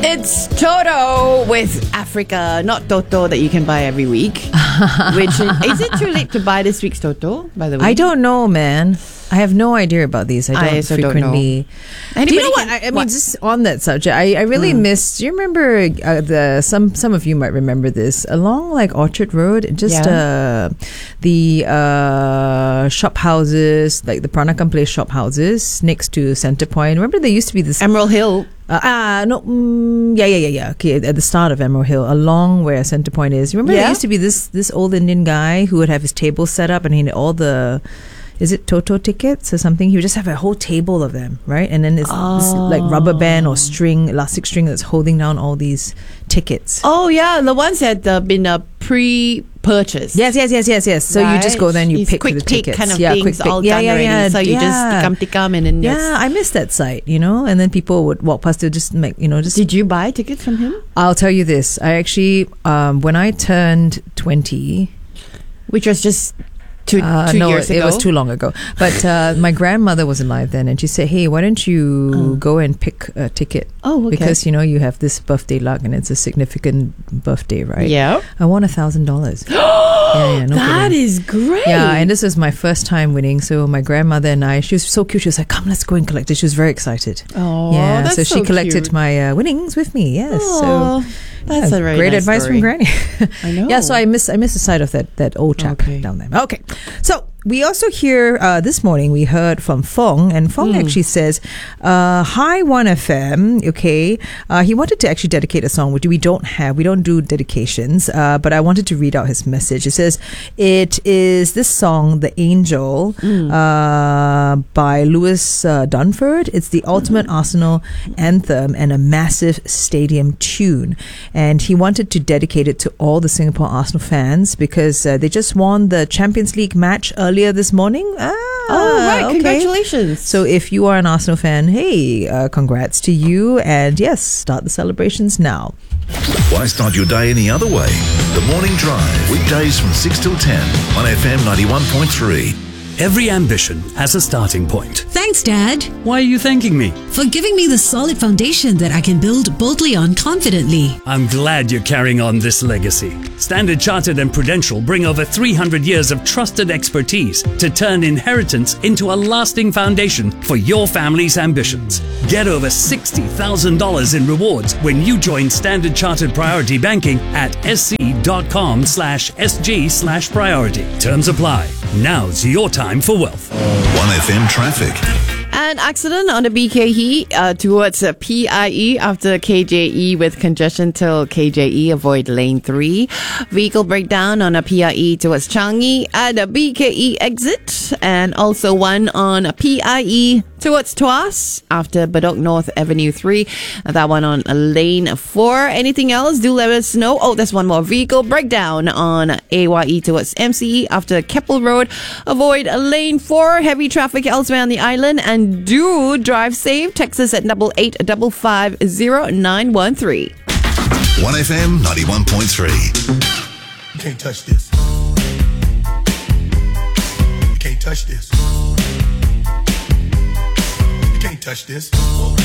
It's Toto with Africa, not Toto that you can buy every week. Which is it too late to buy this week's Toto, by the way? I don't know, man. I have no idea about these. I don't frequently. Don't know. Do you know what? I mean, just on that subject, I really miss. Do you remember some of you might remember this along like Orchard Road, just the shop houses, like the Peranakan Place shop houses next to Centrepoint. Remember there used to be this Emerald Hill. Yeah. Okay, at the start of Emerald Hill, along where Centrepoint is. Remember there used to be this old Indian guy who would have his table set up and he had all the. Is it Toto tickets or something? He would just have a whole table of them, right? And then this like rubber band or string, elastic string that's holding down all these tickets. Oh yeah, the ones that been pre-purchased. Yes. So you just go there and you pick the tickets. Kind of things all done already. So you just tikam and then I miss that site, and then people would walk past to just make, just. Did you buy tickets from him? I'll tell you this. I actually, when I turned 20, which was just. Two years ago? It was too long ago. But my grandmother was alive then, and she said, "Hey, why don't you go and pick a ticket? Oh, okay. Because you have this birthday luck, and it's a significant birthday, right? Yeah. I won $1,000. That is great. Yeah, and this was my first time winning. So my grandmother and I, she was so cute. She was like, "Come, let's go and collect it." She was very excited. Oh, yeah. that's so she collected cute. my winnings with me. Yes. Oh, that's a very great nice advice story. from Granny. I know. Yeah, so I miss the sight of that old chap down there. Okay, so we also hear this morning we heard from Fong, and Fong actually says, "Hi 1FM." Okay, he wanted to actually dedicate a song, which we don't do dedications, but I wanted to read out his message. It says it is this song, "The Angel," by Lewis Dunford. It's the ultimate Arsenal anthem and a massive stadium tune. And he wanted to dedicate it to all the Singapore Arsenal fans because they just won the Champions League match earlier this morning. Right. Okay. Congratulations. So if you are an Arsenal fan, hey, congrats to you. And yes, start the celebrations now. Why start your day any other way? The Morning Drive, weekdays from 6 till 10 on FM 91.3. Every ambition has a starting point. Thanks, Dad. Why are you thanking me? For giving me the solid foundation that I can build boldly on confidently. I'm glad you're carrying on this legacy. Standard Chartered and Prudential bring over 300 years of trusted expertise to turn inheritance into a lasting foundation for your family's ambitions. Get over $60,000 in rewards when you join Standard Chartered Priority Banking at sc.com/sg/priority. Terms apply. Now's your time for wealth. 1FM traffic. An accident on the BKE towards PIE after KJE with congestion till KJE. Avoid lane 3. Vehicle breakdown on a PIE towards Changi at the BKE exit. And also one on a PIE towards Tuas after Bedok North Avenue 3. That one on lane 4. Anything else? Do let us know. Oh, there's one more. Vehicle breakdown on AYE towards MCE after Keppel Road. Avoid lane 4. Heavy traffic elsewhere on the island. And do drive safe. Text us at 88550913. 1FM 91.3. You can't touch this. You can't touch this. You can't touch this.